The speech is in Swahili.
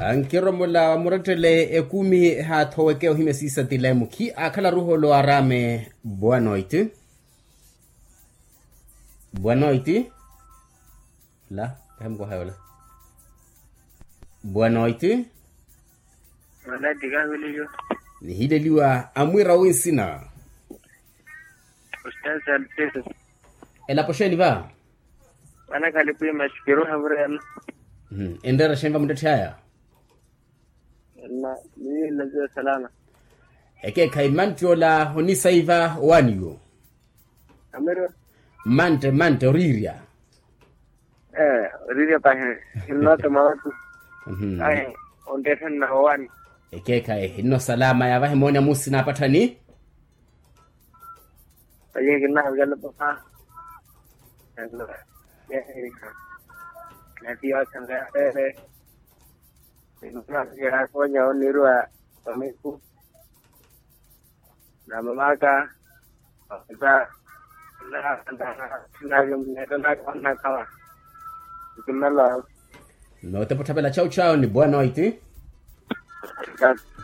Ankero mola muratele ekumi ha thowekeo himesisa tilemu ki akala ruho lo arame boa noite. Boa noite. La, hem go hayola. Boa noite. Wala diga wiliyo. Ni hile liwa amwira winsina. Ustaz al-Tis. Ela posheni ba? Ana kalipi mashkiro hamren. Endera shemba mutachaya. Na ni lazo salama. Eke kaimanto la honisa iva waniyo. Amero. Mante riria. Riria pa hinno tamatu. Ai ondesen na wani. Eke kai hinno salama ya vahe monya musi na patani. Aye gina gala pa. Nanti akan ada ya punya onirua pamiku nama maka kita na na kawa kunala no te potapela chau ni boa noite.